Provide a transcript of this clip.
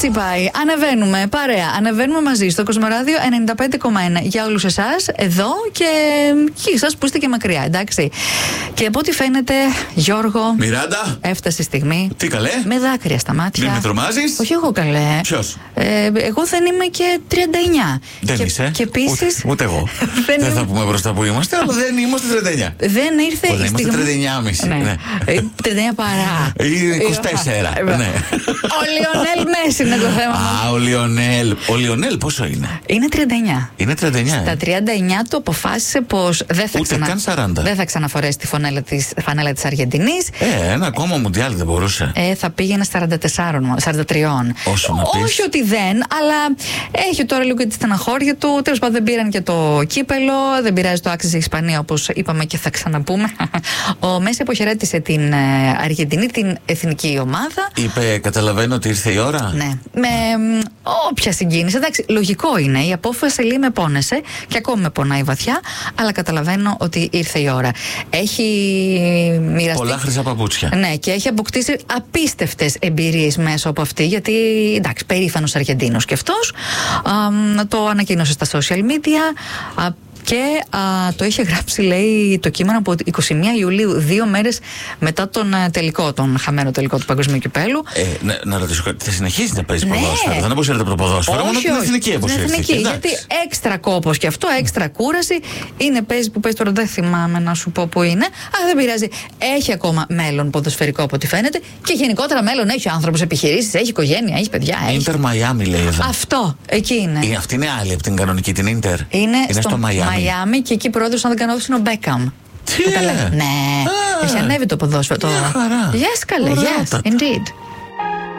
Έτσι πάει. Ανεβαίνουμε, παρέα. Ανεβαίνουμε μαζί στο Κοσμοράδιο 95,1 για όλους εσάς εδώ και εσάς που είστε και μακριά, εντάξει. Και από ό,τι φαίνεται, Γιώργο. Μιράντα. Έφτασε η στιγμή. Τι καλέ. Με δάκρυα στα μάτια. Μην με τρομάζεις. Όχι εγώ καλέ. Ποιος? Εγώ δεν είμαι και 39. Δεν είσαι. Και επίσης. Ούτε εγώ. Δεν θα πούμε μπροστά που είμαστε, αλλά δεν είμαστε 39. Δεν ήρθε η στιγμή. Είμαστε 39,5. Ναι. 39 παρά. 24. Ναι. Ο Λιονέλ Μέση είναι το θέμα. Α, ο Λιονέλ. Ο Λιονέλ πόσο είναι? Είναι 39. Είναι 39. Στα 39 του αποφάσισε πως δεν θα ξαναφορέσει τη φανέλα της Αργεντινής. Ένα ακόμα μουντιάλ δεν μπορούσε. Θα πήγαινε 43. Όσο να πεις. Όχι ότι δεν, αλλά έχει τώρα λίγο και τη στεναχώρια του. Τέλος πάντων δεν πήραν και το κύπελο. Δεν πειράζει, το άξιζε η Ισπανία, όπως είπαμε και θα ξαναπούμε. Ο Μέση αποχαιρέτησε την Αργεντινή, την εθνική ομάδα. Είπε, καταλαβαίνω ότι ήρθε η ώρα. Ναι. Με όποια συγκίνηση. Εντάξει, λογικό είναι. Η απόφαση λίγο με πόνεσε και ακόμη με πονάει βαθιά, αλλά καταλαβαίνω ότι ήρθε η ώρα. Έχει μοιραστεί πολλά χρυσά παπούτσια. Ναι, και έχει αποκτήσει απίστευτες εμπειρίες μέσα από αυτή, γιατί εντάξει, περήφανος Αργεντίνος και αυτός. Το ανακοίνωσε στα social media. Και το είχε γράψει, λέει, το κείμενο από 21 Ιουλίου, 2 μέρες μετά τον τελικό, τον χαμένο τελικό του Παγκοσμίου Κυπέλου. Να ρωτήσω κάτι, θα συνεχίσει να παίζει ποδόσφαιρο? Δεν αποσύρεται από το ποδόσφαιρο, μόνο την εθνική αποσύρθηκε. Γιατί έξτρα κόπος και αυτό, έξτρα κούραση. Είναι παίζει που παίζει τώρα, δεν θυμάμαι να σου πω που είναι. Αλλά δεν πειράζει. Έχει ακόμα μέλλον ποδοσφαιρικό από ό,τι φαίνεται. Και γενικότερα μέλλον έχει ο άνθρωπος, επιχειρήσεις, έχει οικογένεια, έχει παιδιά. Ίντερ Μαϊάμι, λέει εδώ. Αυτό, εκεί είναι. Αυτή είναι άλλη από την κανονική, την Ίντερ. Είναι στο Μαϊάμι και εκεί πρόεδρος, αν δεν κάνω λάθος, είναι ο Μπέκαμ. Ναι, έχει ανέβει το ποδόσφαιρο. Yes, καλέ, yes, indeed.